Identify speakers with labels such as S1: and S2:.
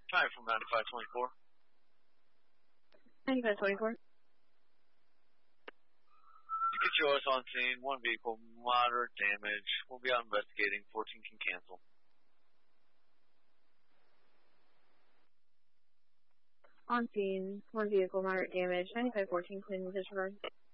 S1: Hi, from 9524.
S2: 9524.
S1: You can show us on scene. One vehicle, moderate damage. We'll be out investigating. 14 can cancel.
S2: On scene, one vehicle, moderate damage. 9514, clean disregard.